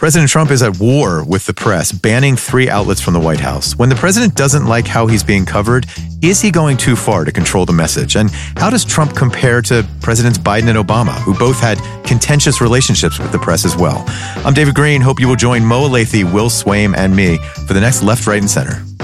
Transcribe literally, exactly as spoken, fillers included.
President Trump is at war with the press, banning three outlets from the White House. When the president doesn't like how he's being covered, is he going too far to control the message? And how does Trump compare to Presidents Biden and Obama, who both had contentious relationships with the press as well? I'm David Green. Hope you will join Mo Elleithee, Will Swaim, and me for the next Left, Right, and Center.